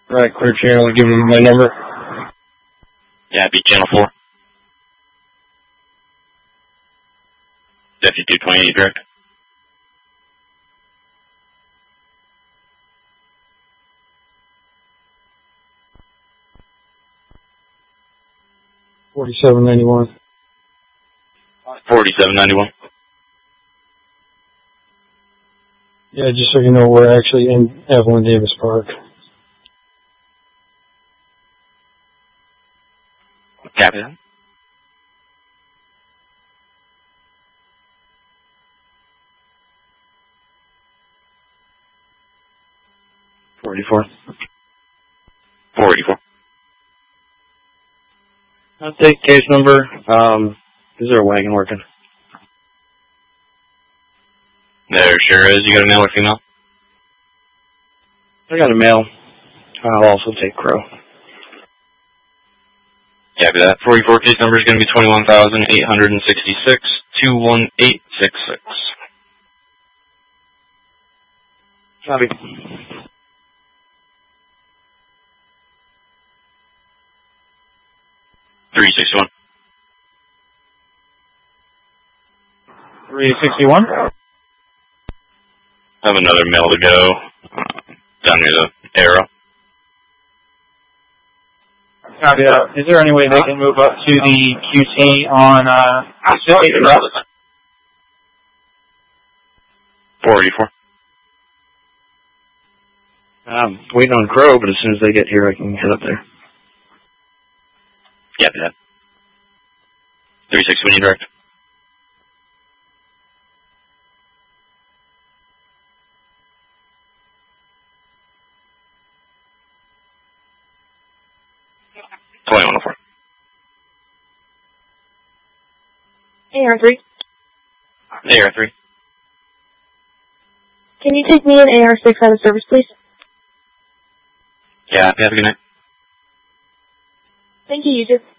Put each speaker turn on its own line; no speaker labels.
Right, clear channel. Give him my number.
Yeah, be channel 4. Deputy 228, direct.
$47.91.
4791.
Yeah, just so you know, we're actually in Evelyn Davis Park.
Copy that.
$44.
484.
I'll take case number. Is there a wagon working?
There sure is. You got a male or female?
I got a male. I'll also take Crow.
Copy that. 44 case number is going to be 21,866 21866.
Copy.
$361.
361.
I have another male to go down near the arrow.
Copy that. Is there any way they can move up to the QT on
484.
Waiting on Crow, but as soon as they get here, I can head up there.
Copy that. 361 direct. $2104.
AR3.
AR3.
Can you take me an AR6 out of service, please?
Yeah, have a good night.
Thank you, you too.